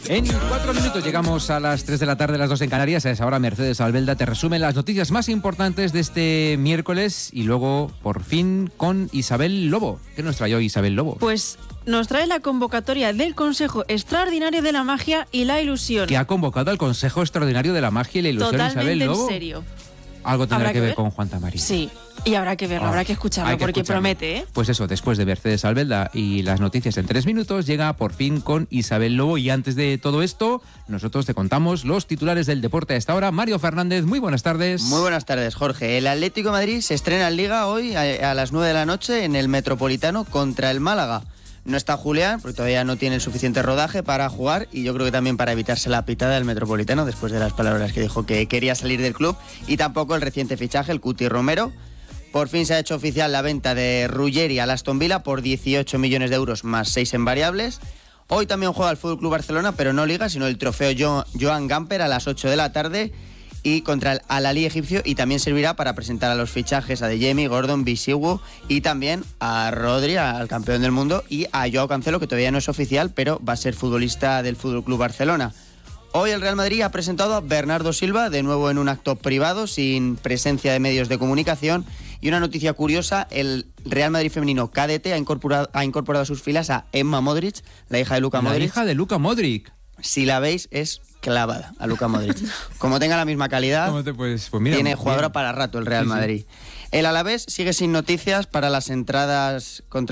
En 4 minutos llegamos a las 3 de la tarde, las 2 en Canarias. A esa hora Mercedes Albelda te resume las noticias más importantes de este miércoles y luego, por fin, con Isabel Lobo. ¿Qué nos trae hoy Isabel Lobo? Pues nos trae la convocatoria del Consejo Extraordinario de la Magia y la Ilusión. ¿Qué ha convocado al Consejo Extraordinario de la Magia y la Ilusión Isabel Lobo? Totalmente en serio. Algo tendrá que ver con Juan Tamarín. Sí. Y habrá que verlo, habrá que escucharlo, porque promete, ¿eh? Pues eso, después de Mercedes Albelda y las noticias en 3 minutos, llega por fin con Isabel Lobo. Y antes de todo esto, nosotros te contamos los titulares del deporte a esta hora. Mario Fernández, muy buenas tardes. Muy buenas tardes, Jorge. El Atlético de Madrid se estrena en Liga hoy a las 9 de la noche en el Metropolitano contra el Málaga. No está Julián, porque todavía no tiene el suficiente rodaje para jugar, y yo creo que también para evitarse la pitada del Metropolitano, después de las palabras que dijo que quería salir del club, y tampoco el reciente fichaje, el Cuti Romero. Por fin se ha hecho oficial la venta de Ruggeri al Aston Villa por 18 millones de euros más 6 en variables. Hoy también juega el FC Barcelona, pero no Liga, sino el trofeo Joan Gamper a las 8 de la tarde y contra el Al-Ahly egipcio, y también servirá para presentar a los fichajes a Adeyemi, Gordon, Bisigu y también a Rodri, al campeón del mundo, y a Joao Cancelo, que todavía no es oficial, pero va a ser futbolista del FC Barcelona. Hoy el Real Madrid ha presentado a Bernardo Silva, de nuevo en un acto privado, sin presencia de medios de comunicación. Y una noticia curiosa, el Real Madrid femenino cadete ha incorporado a sus filas a Emma Modric, la hija de Luka Modric. La hija de Luka Modric. Si la veis, es clavada a Luka Modric. Como tenga la misma calidad, pues mira, tiene jugadora para rato el Real Madrid. El Alavés sigue sin noticias para las entradas contra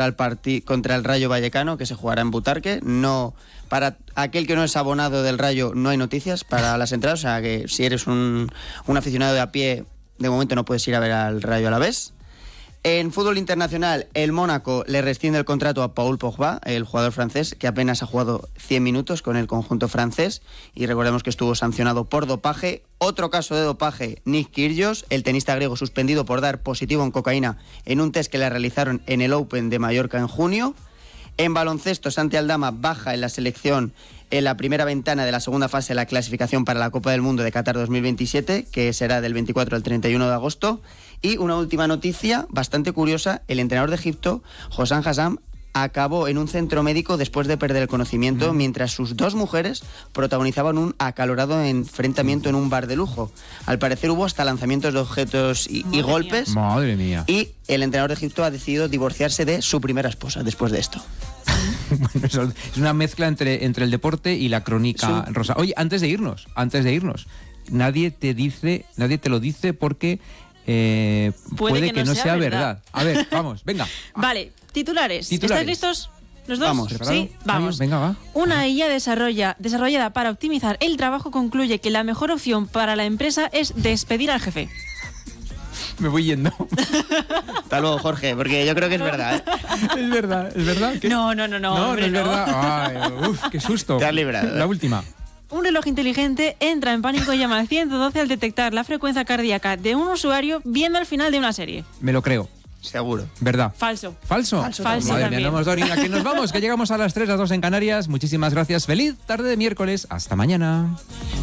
el Rayo Vallecano, que se jugará en Butarque. No, para aquel que no es abonado del Rayo no hay noticias para las entradas, o sea que si eres un aficionado de a pie, de momento no puedes ir a ver al Rayo Alavés. En fútbol internacional, el Mónaco le rescinde el contrato a Paul Pogba, el jugador francés, que apenas ha jugado 100 minutos con el conjunto francés, y recordemos que estuvo sancionado por dopaje. Otro caso de dopaje, Nick Kyrgios, el tenista griego suspendido por dar positivo en cocaína en un test que le realizaron en el Open de Mallorca en junio. En baloncesto, Santi Aldama baja en la selección en la primera ventana de la segunda fase de la clasificación para la Copa del Mundo de Qatar 2027, que será del 24 al 31 de agosto. Y una última noticia bastante curiosa, el entrenador de Egipto, Hossam Hassam, acabó en un centro médico después de perder el conocimiento mientras sus 2 mujeres protagonizaban un acalorado enfrentamiento en un bar de lujo. Al parecer hubo hasta lanzamientos de objetos y golpes. Madre mía. Y el entrenador de Egipto ha decidido divorciarse de su primera esposa después de esto. Bueno, eso es una mezcla entre el deporte y la crónica rosa. Oye, antes de irnos, nadie te lo dice porque puede que no sea verdad. A ver, vamos, venga. Vale, titulares. ¿Estáis listos? ¿Los dos? Vamos. Sí, vamos. Venga, va. Una IA desarrollada para optimizar el trabajo concluye que la mejor opción para la empresa es despedir al jefe. Me voy yendo. Hasta luego, Jorge, porque yo creo que es verdad, ¿eh? Es verdad. ¿Qué? No, No, hombre, es verdad. Ay, qué susto. Te has librado. La última. Un reloj inteligente entra en pánico y llama al 112 al detectar la frecuencia cardíaca de un usuario viendo al final de una serie. Me lo creo. Seguro. ¿Verdad? Falso. ¿Falso? Falso Madre mía, también. no hemos dado ni a que nos vamos, que llegamos a las 3, las 2 en Canarias. Muchísimas gracias. Feliz tarde de miércoles. Hasta mañana.